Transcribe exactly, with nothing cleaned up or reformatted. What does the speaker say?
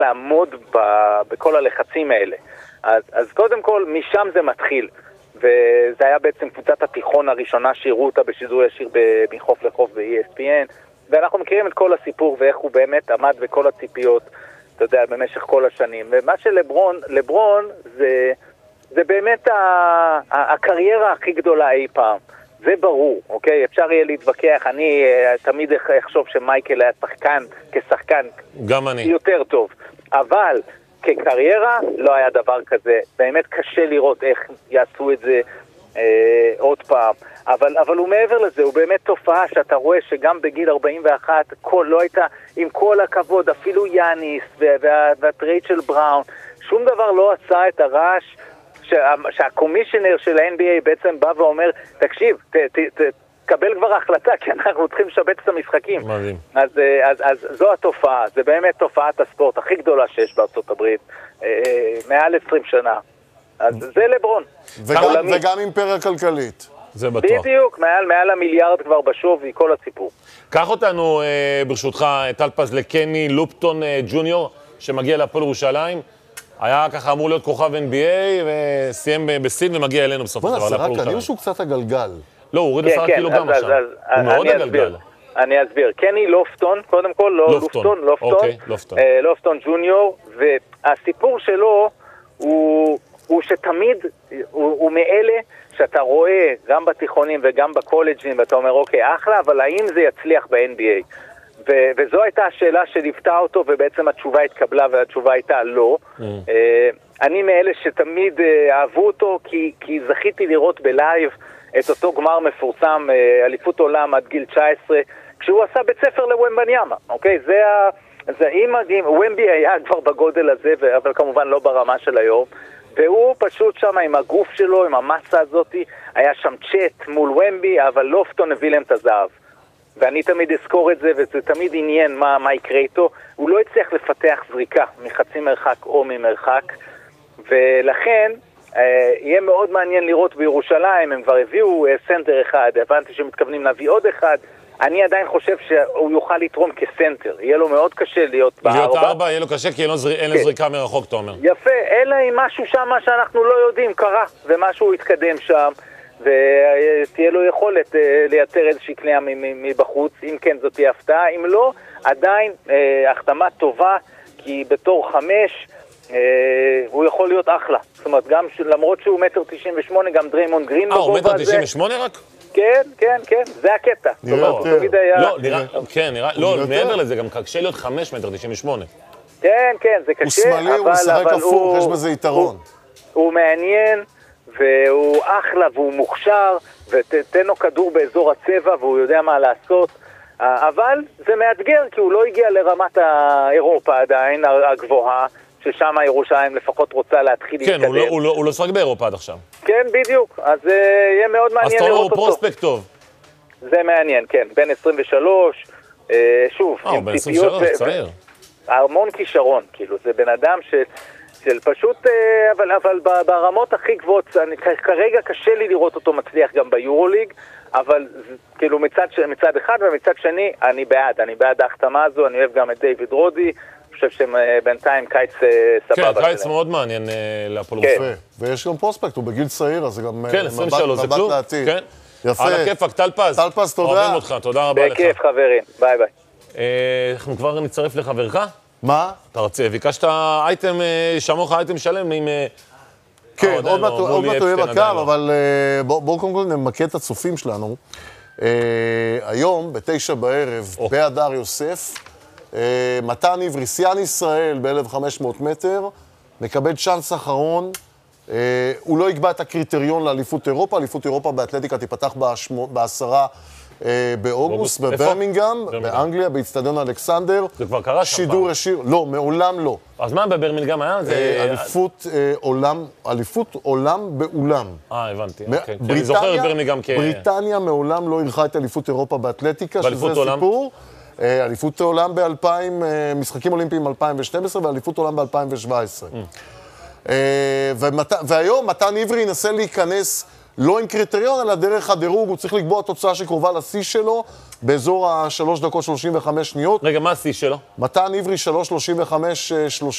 לעמוד ב, בכל הלחצים האלה. אז, אז קודם כל, משם זה מתחיל. וזה היה בעצם קבוצת התיכון הראשונה שיראו אותה בשידור ישיר מחוף לחוף ב-E S P N, ואנחנו מכירים את כל הסיפור ואיך הוא באמת עמד בכל הציפיות, אתה יודע, במשך כל השנים. ומה שלברון, לברון זה, זה באמת ה, ה, הקריירה הכי גדולה אי פעם. זה ברור, אוקיי? אפשר יהיה להתווכח, אני uh, תמיד אחשוב שמייקל היה שחקן, כשחקן, גם אני. יותר טוב. אבל כקריירה לא היה דבר כזה. באמת קשה לראות איך יעשו את זה אה, עוד פעם. אבל, אבל הוא מעבר לזה, הוא באמת תופעה שאתה רואה שגם בגיל ארבעים ואחת, כל, לא הייתה, עם כל הכבוד, אפילו יאניס והטרייד של בראון, שום דבר לא עשה את הרעש שה, שהקומישיונר של ה-N B A בעצם בא ואומר, תקשיב, ת, ת, ת, קבל כבר החלטה, כי אנחנו צריכים לשבץ את המשחקים. מדהים. אז, אז, אז זו התופעה, זה באמת תופעת הספורט הכי גדולה שיש בארצות הברית, אה, מעל עשרים שנה. אז זה לברון. וגם, וגם אימפריה כלכלית. זה בטוח. בדיוק, מעל, מעל המיליארד כבר בשווי, כל הסיפור. קח אותנו, אה, ברשותך, טלפז, לקני לופטון אה, ג'וניור, שמגיע להפועל ירושלים. היה ככה אמור להיות כוכב N B A, וסיים בסין ומגיע אלינו בסוף בוא הדבר. נעשה, רק אני שהוא קצת הגלגל. לא, הוא הוריד עשרה קילו גם עכשיו. הוא מאוד הגלגל. אני אסביר. קני לופטון, קודם כל, לא לופטון, לופטון. אוקיי, לופטון. לופטון ג'וניור, והסיפור שלו הוא שתמיד, הוא מאלה שאתה רואה גם בתיכונים וגם בקולג'ים, ואתה אומר, אוקיי, אחלה, אבל האם זה יצליח ב-N B A? ו- וזו הייתה השאלה שליוותה אותו, ובעצם התשובה התקבלה, והתשובה הייתה לא. Mm. Uh, אני מאלה שתמיד uh, אהבו אותו, כי, כי זכיתי לראות בלייב את אותו גמר מפורסם, uh, אליפות עולם עד גיל תשע עשרה, כשהוא עשה בית ספר לוומבניאמה, אוקיי? זה ה... זה אם מדהים, וומבי היה כבר בגודל הזה, ו- אבל כמובן לא ברמה של היום, והוא פשוט שם עם הגוף שלו, עם המסה הזאת, היה שם צ'אט מול וומבי, אבל לופטון הביא להם את הזהב. ואני תמיד אזכור את זה, וזה תמיד עניין מה, מה יקרה איתו. הוא לא הצליח לפתח זריקה מחצי מרחק או ממרחק, ולכן אה, יהיה מאוד מעניין לראות בירושלים, הם כבר הביאו אה, סנטר אחד, הבנתי שמתכוונים להביא עוד אחד, אני עדיין חושב שהוא יוכל לתרום כסנטר, יהיה לו מאוד קשה להיות בארבע. להיות ארבע, יהיה לו קשה כי אין לו, זר... כן. לו זריקה מרחוק, אתה אומר. יפה, אלא אם משהו שם שאנחנו לא יודעים קרה, ומשהו יתקדם שם, ותהיה לו יכולת לייצר איזושהי קנייה מבחוץ, אם כן זאת תהיה הפתעה, אם לא, עדיין החתמה טובה, כי בתור חמש הוא יכול להיות אחלה. זאת אומרת, גם למרות שהוא מטר תשעים ושמונה, גם דריימונד גרין אה, הוא מטר תשעים ושמונה רק? כן, כן, כן, זה הקטע. נראה יותר. לא, נראה, כן, נראה, לא, מעבר לזה, גם קשה להיות חמש מטר תשעים ושמונה. כן, כן, זה קשה, הוא שמאלי, הוא משחק הפוך, יש בזה יתרון. הוא מעניין, והוא אחלה והוא מוכשר, ותתן לו כדור באזור הצבע והוא יודע מה לעשות, אבל זה מאתגר כי הוא לא הגיע לרמת האירופה עדיין הגבוהה, ששם ירושלים לפחות רוצה להתחיל להתקדם. כן, הוא לא, הוא לא, הוא לא שחק באירופה עד עכשיו. כן, בדיוק, אז uh, יהיה מאוד מעניין לראות אותו. אז הוא פרוספקט טוב. זה מעניין, כן, בין עשרים ושלוש, uh, שוב, אה, הוא בין עשרים ושלוש, צעיר. המון כישרון, כאילו, זה בן אדם ש... של פשוט, אבל, אבל ברמות הכי גבוהות, אני, כרגע קשה לי לראות אותו מצליח גם ביורוליג, אבל כאילו מצד, מצד אחד ומצד שני, אני בעד, אני בעד ההחתמה הזו, אני אוהב גם את דיוויד רודי, אני חושב שבינתיים קיץ סבבה. כן, קיץ מאוד מעניין להפועל ירושלים. ויש גם פרוספקט, הוא בגיל צעיר, אז זה גם כן, עשרים ושלוש, זה כלום. כן. יפה. על הכיפק, טלפז. טלפז, תודה. אוהבים אותך, תודה רבה לך. בכיף, חברים, ביי ביי. אנחנו כבר נצטרף לחברך? מה? אתה רוצה, ביקשת אייטם, שמוך אייטם שלם עם... כן, עוד מעט הוא יהיה בקר, אבל בואו קודם כל נמקד את הצופים שלנו. היום, בתשע בערב, בהדר יוסף, מתן עברי, שיאן ישראל ב-אלף וחמש מאות מטר, מקבל צ'אנס אחרון, הוא לא יקבע את הקריטריון לאליפות אירופה, אליפות אירופה באתלטיקה תיפתח בעשרה באוגוסט, בברמינגהם, באנגליה, באצטדיון אלכסנדר. זה כבר קרה שם פעם. שידור ישיר, לא, מעולם לא. אז מה בברמינגהם היה? אליפות עולם, אליפות עולם באולם. אה, הבנתי, אוקיי. אני זוכר את ברמינגהם כ... בריטניה מעולם לא אירחה את אליפות אירופה באתלטיקה, שזה סיפור. אליפות עולם ב-אלפיים, משחקים אולימפיים אלפיים ושתים עשרה, ואליפות עולם ב-אלפיים ושבע עשרה. והיום מתן עברי ינסה להיכנס לא עם קריטריון, אלא דרך הדירוג, הוא צריך לקבוע תוצאה שקרובה לשיא שלו, באזור ה-שלוש דקות שלושים וחמש שניות. רגע, מה השיא שלו? מתן עברי שלוש שלושים וחמש שלושים.